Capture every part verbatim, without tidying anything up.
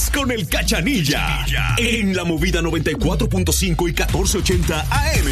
tardes con el Cachanilla en la Movida noventa y cuatro punto cinco y catorce ochenta A M.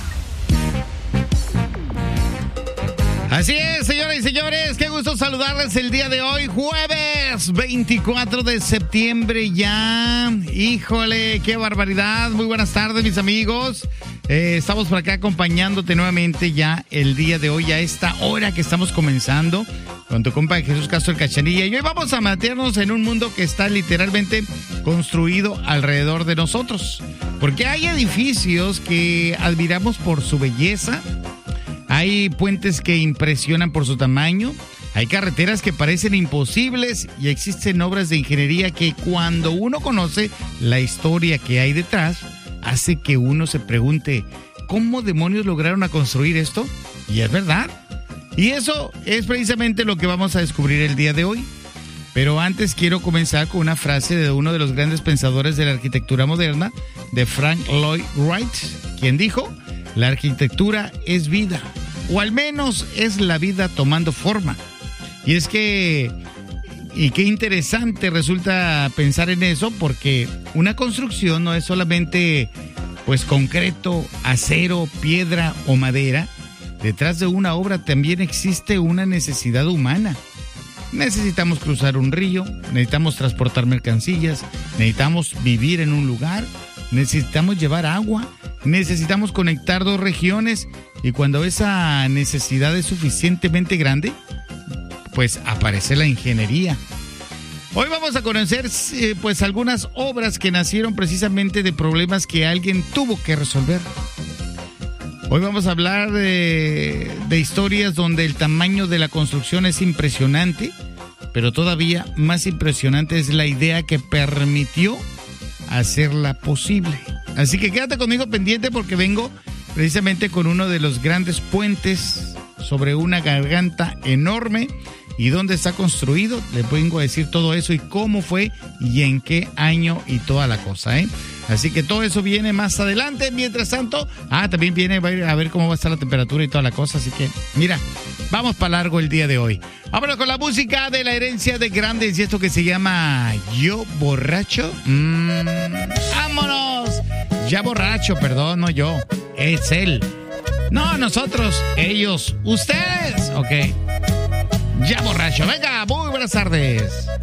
Así es, señoras y señores, qué gusto saludarles el día de hoy, jueves veinticuatro de septiembre ya. Híjole, qué barbaridad. Muy buenas tardes, mis amigos. Eh, estamos por acá acompañándote nuevamente ya el día de hoy, a esta hora que estamos comenzando con tu compa Jesús Castro el Cachanilla. Y hoy vamos a meternos en un mundo que está literalmente construido alrededor de nosotros. Porque hay edificios que admiramos por su belleza. Hay puentes que impresionan por su tamaño, hay carreteras que parecen imposibles y existen obras de ingeniería que cuando uno conoce la historia que hay detrás, hace que uno se pregunte, ¿cómo demonios lograron a construir esto? Y es verdad. Y eso es precisamente lo que vamos a descubrir el día de hoy. Pero antes quiero comenzar con una frase de uno de los grandes pensadores de la arquitectura moderna, de Frank Lloyd Wright, quien dijo: la arquitectura es vida, o al menos es la vida tomando forma. Y es que, y qué interesante resulta pensar en eso, porque una construcción no es solamente pues concreto, acero, piedra o madera. Detrás de una obra también existe una necesidad humana. Necesitamos cruzar un río, necesitamos transportar mercancías, necesitamos vivir en un lugar, necesitamos llevar agua, necesitamos conectar dos regiones, y cuando esa necesidad es suficientemente grande, pues aparece la ingeniería. Hoy vamos a conocer eh, pues algunas obras que nacieron precisamente de problemas que alguien tuvo que resolver. Hoy vamos a hablar de, de historias donde el tamaño de la construcción es impresionante, pero todavía más impresionante es la idea que permitió hacerla posible. Así que quédate conmigo pendiente, porque vengo precisamente con uno de los grandes puentes sobre una garganta enorme. ¿Y dónde está construido? Les vengo a decir todo eso y cómo fue y en qué año y toda la cosa, ¿eh? Así que todo eso viene más adelante. Mientras tanto, ah, también viene a ver cómo va a estar la temperatura y toda la cosa. Así que, mira, vamos para largo el día de hoy. Vámonos con la música de la herencia de grandes y esto que se llama Yo Borracho. Mm, ¡vámonos! Ya borracho, perdón, no yo. Es él. No, nosotros, ellos, ustedes. Ok. Ya borracho. Venga, muy buenas tardes.